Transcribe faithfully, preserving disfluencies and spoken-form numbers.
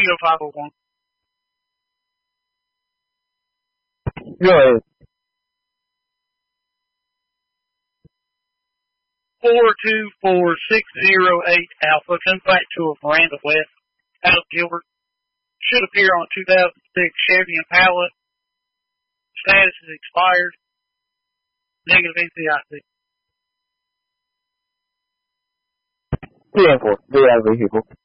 Bingo five oh one. Go ahead. four two four six zero eight Alpha comes back to a Miranda West out of Gilbert. Should appear on two thousand six Chevy Impala. Status is expired. Negative N C I C. ten four. Be out of vehicle.